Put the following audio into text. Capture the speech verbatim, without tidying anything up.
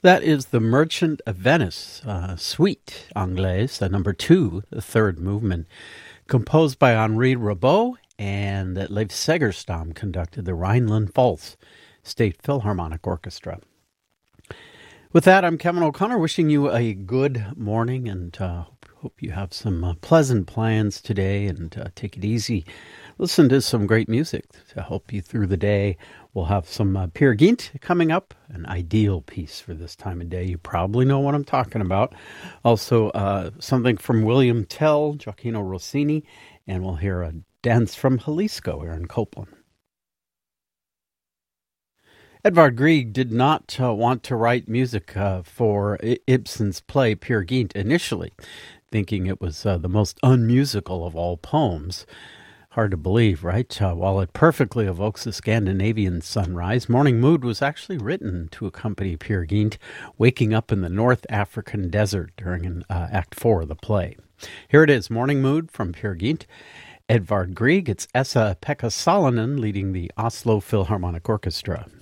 That is the Merchant of Venice, uh, Suite Anglaise, uh, number two, the third movement, composed by Henri Rabault, and that Leif Segerstam conducted the Rhineland-Pfalz State Philharmonic Orchestra. With that, I'm Kevin O'Connor, wishing you a good morning, and uh, hope you have some uh, pleasant plans today, and uh, take it easy. Listen to some great music to help you through the day. We'll have some uh, Peer Gynt coming up, an ideal piece for this time of day. You probably know what I'm talking about. Also, uh, something from William Tell, Gioacchino Rossini, and we'll hear a dance from Jalisco, Aaron Copland. Edvard Grieg did not uh, want to write music uh, for I- Ibsen's play Peer Gynt initially, thinking it was uh, the most unmusical of all poems. Hard to believe, right? Uh, while it perfectly evokes a Scandinavian sunrise, Morning Mood was actually written to accompany Peer Gynt waking up in the North African desert during uh, Act Four of the play. Here it is, Morning Mood from Peer Gynt. Edvard Grieg, it's Esa-Pekka Salonen leading the Oslo Philharmonic Orchestra.